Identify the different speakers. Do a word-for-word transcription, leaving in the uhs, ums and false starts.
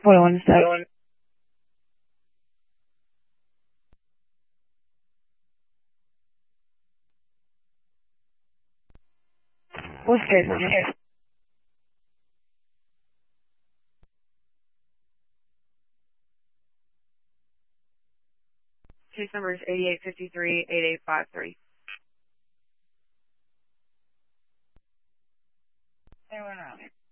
Speaker 1: Hold on one sec. What's this? Case number is eighty-eight fifty-three, eighty-eight fifty-three. Hey, wait a minute.